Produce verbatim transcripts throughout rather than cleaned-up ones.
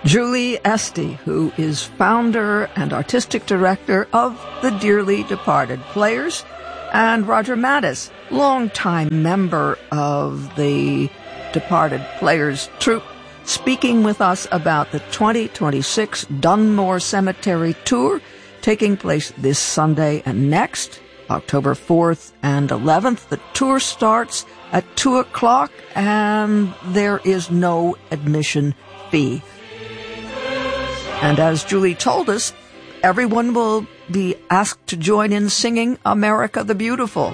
Julie Estey, who is founder and artistic director of the Dearly Departed Players, and Roger Mattis, longtime member of the Departed Players troupe, speaking with us about the twenty twenty-six Dunmore Cemetery Tour, taking place this Sunday and next, October fourth and eleventh. The tour starts at two o'clock, and there is no admission fee. And as Julie told us, everyone will be asked to join in singing America the Beautiful.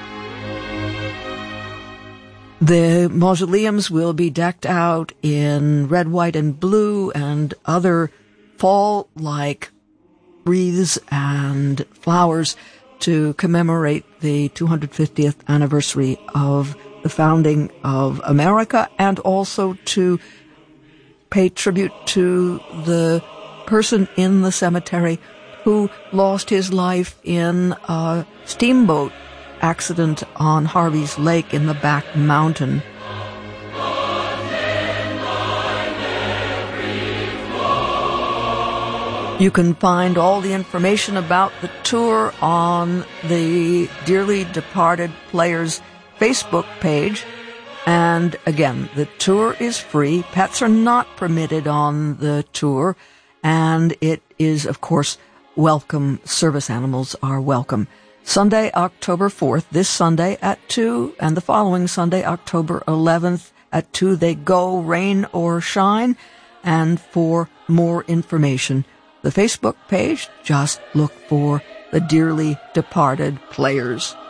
The mausoleums will be decked out in red, white, and blue and other fall-like wreaths and flowers to commemorate the two hundred fiftieth anniversary of the founding of America, and also to pay tribute to the person in the cemetery who lost his life in a steamboat accident on Harvey's Lake in the back mountain. You can find all the information about the tour on the Dearly Departed Players Facebook page. And again, the tour is free. Pets are not permitted on the tour. And it is, of course, welcome. Service animals are welcome. Sunday, October fourth, this Sunday at two, and the following Sunday, October eleventh at two, they go, rain or shine. And for more information, the Facebook page, just look for the Dearly Departed Players.